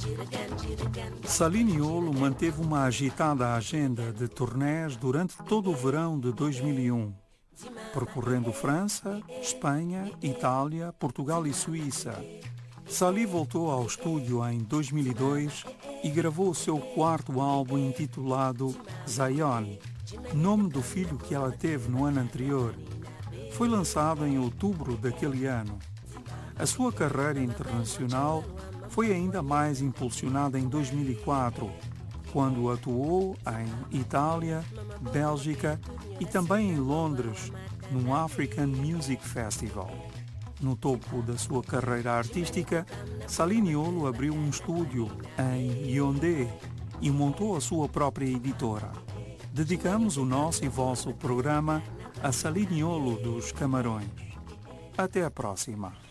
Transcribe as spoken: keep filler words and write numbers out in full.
Saliniolo manteve uma agitada agenda de turnés durante todo o verão de dois mil e um, percorrendo França, Espanha, Itália, Portugal e Suíça. Sali voltou ao estúdio em dois mil e dois e gravou o seu quarto álbum intitulado Zion, nome do filho que ela teve no ano anterior. Foi lançado em outubro daquele ano. A sua carreira internacional foi ainda mais impulsionada em dois mil e quatro, quando atuou em Itália, Bélgica e também em Londres, no African Music Festival. No topo da sua carreira artística, Saliniolo abriu um estúdio em Yaoundé e montou a sua própria editora. Dedicamos o nosso e vosso programa a Saliniolo dos Camarões. Até a próxima.